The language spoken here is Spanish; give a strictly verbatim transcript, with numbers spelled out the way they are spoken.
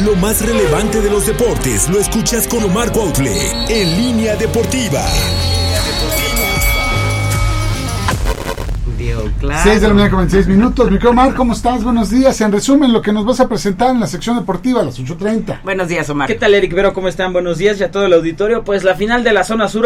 Lo más relevante de los deportes lo escuchas con Omar Cuautle en Línea Deportiva. Claro. seis de la mañana con veintiséis minutos. Mi querido Omar, ¿cómo estás? Buenos días. En resumen, lo que nos vas a presentar en la sección deportiva a las ocho treinta. Buenos días, Omar. ¿Qué tal, Eric Vero? ¿Cómo están? Buenos días y a todo el auditorio. Pues la final de la zona sur